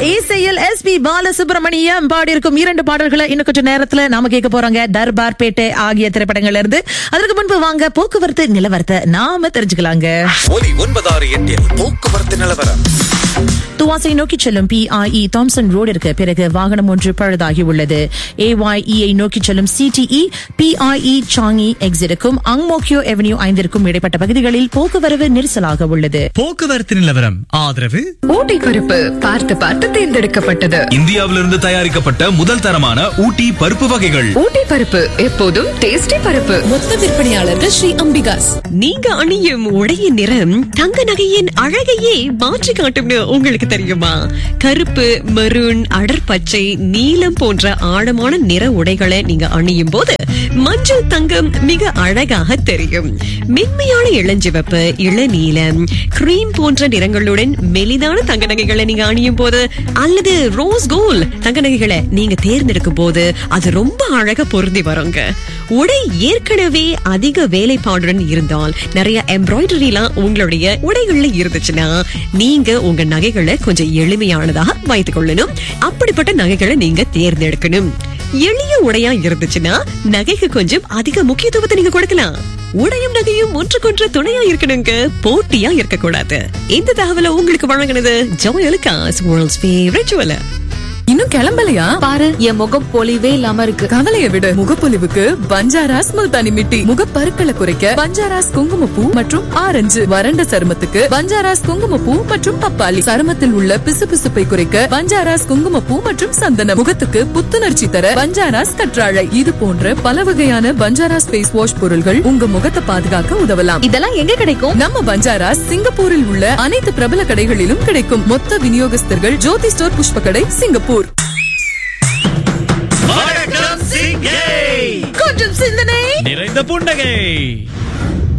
இசையில் எஸ்.பி. பாலசுப்ரமணியம் பாடியிருக்கும் 2 பாடல்களை இன்னும் கொஞ்சம் நேரத்துல நாம கேட்க போறோங்க. தர்பார் பேட்டை ஆகிய திரைப்படங்கள்ல இருந்து. அதற்கு முன்பு வாங்க போக்குவரத்து நிலவரத்தை நாம தெரிஞ்சுக்கலாங்க. ஒலி 968 போக்குவரத்து நிலவரம். துவாசை நோக்கி செல்லும் PIE தாம்சன் ரோடிற்கு பிறகு வாகனம் ஒன்று பழுதாகி உள்ளது. AYE நோக்கி செல்லும் CTE PIE Changi எக்ஸிட்டுக்கும் Ang Mo Kio avenue 5ற்கும் இடைப்பட்ட பகுதிகளில் போக்குவரவு நெரிசலாக உள்ளது. போக்குவரத்து நிலவரம் ஆதரவு ஊட்டி பருப்பு பார்த்து பார்த்து தேர்ந்தெடுக்கப்பட்டது. இந்தியாவிலிருந்து தயாரிக்கப்பட்ட முதல் தரமான ஊட்டி பருப்பு வகைகள். ஊட்டி பருப்பு எப்போதும் டேஸ்டி பருப்பு. மொத்த விற்பனையாளர்கள் ஸ்ரீ அம்பிகாஸ். நீங்க அணியும் உடையின் நிறம் தங்க நகையின் அழகையே மாற்றி காட்டும்னு உங்களுக்கு தெரியுமா? கருப்பு, மெரூன், அடர்பச்சை, நீலம் போன்ற ஆழமான நிற உடைகளை நீங்க அணியும் போது மஞ்சள் தங்கம் மிக அழகாக தெரியும். மென்மையான இளஞ்சிவப்பு, இளநீலம், கிரீம் போன்ற நிறங்களுடன் மெலிதான தங்க நகைகளை நீங்க அணியும் போது அல்லது ரோஸ் கோல்ட் தங்க நகைகளை நீங்க தேர்ந்தெடுக்கும் போது அது ரொம்ப அழகா பொருந்தி வருங்க. உடை ஏற்கனவே அதிக வேலைப்பாடுடன் இருந்தால், நிறைய எம்ப்ராய்டரி எல்லாம் உங்களுடைய உடைகள்ல இருந்துச்சுன்னா நீங்க உங்க நகைகளை கொஞ்சம் எளிமையானதாக வைத்துக் கொள்ளணும். அப்படிப்பட்ட நகைகளை நீங்க தேர்ந்தெடுக்கணும். எளிய உடையா இருந்துச்சுன்னா நகைக்கு கொஞ்சம் அதிக முக்கியத்துவத்தை நீங்க கொடுக்கலாம். உடையும் நகையும் ஒன்றுக்கொன்று துணையா இருக்கணுங்க, போட்டியா இருக்கக்கூடாது. இந்த தகவலை உங்களுக்கு வழங்கினது ஜோயலுக்காஸ், வேர்ல்ட்ஸ் ஃபேவரட் ஜுவலர். இன்னும் கிளம்பலையா? பாரு, என் முகம் பொலிவே இல்லாம இருக்கு. கவலைய விடு, முகப்பொலிவுக்கு பஞ்சாராஸ் முல்தானி மிட்டி. முகப்பருக்களை குறைக்க பஞ்சாராஸ் குங்குமப்பூ மற்றும் ஆரஞ்சு. வறண்ட சருமத்துக்கு பஞ்சாராஸ் குங்குமப்பூ மற்றும் பப்பாளி. சருமத்தில் உள்ள பிசுபிசுப்பை குறைக்க பஞ்சாராஸ் குங்குமப்பூ மற்றும் சந்தனம். முகத்துக்கு புத்துணர்ச்சி தர பஞ்சாராஸ் கற்றாழை. இது போன்ற பல வகையான பஞ்சாராஸ் ஃபேஸ் வாஷ் பொருள்கள் உங்க முகத்தை பாதுகாக்க உதவலாம். இதெல்லாம் எங்க கிடைக்கும்? நம்ம பஞ்சாராஸ் சிங்கப்பூரில் உள்ள அனைத்து பிரபல கடைகளிலும் கிடைக்கும். மொத்த விநியோகஸ்தர்கள் ஜோதி ஸ்டோர், புஷ்ப கடை, சிங்கப்பூர். வணக்கம் சிங்கை. கொஞ்சம் சிந்தனை நிறைந்த புன்னகை.